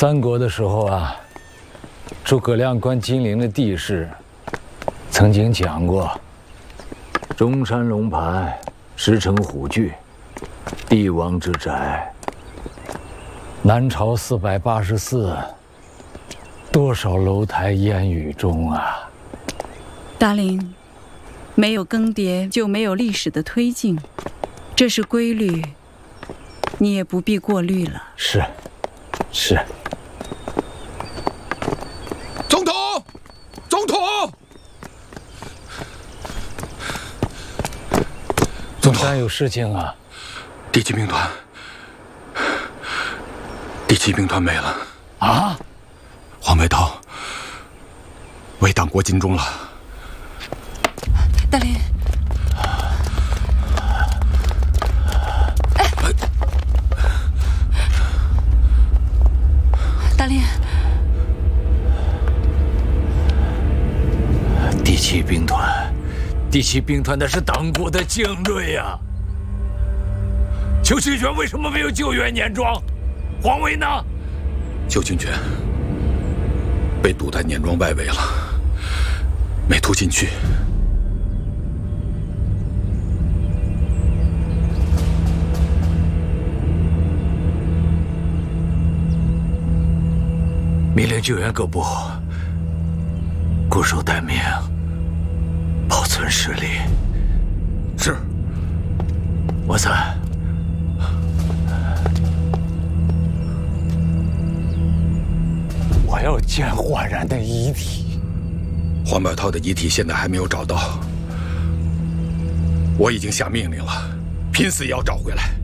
三国的时候啊，诸葛亮观金陵的地势，曾经讲过：中山龙盘，石城虎踞，帝王之宅。南朝484，多少楼台烟雨中啊！ 达令，没有更迭就没有历史的推进，这是规律，你也不必过虑了。 是。 总统，总统， 总山有事情啊！ 第七兵团，没了啊！ 黄白涛为党国尽忠了。 大林，大林， 第七兵团那是党国的精锐呀！邱清泉为什么没有救援碾庄？黄维呢？ 邱清泉被堵在碾庄外围了，没突进去。 命令救援各部固守待命，保存实力。 是。 我在。我要见焕然的遗体。 黄百韬的遗体现在还没有找到，我已经下命令了，拼死也要找回来。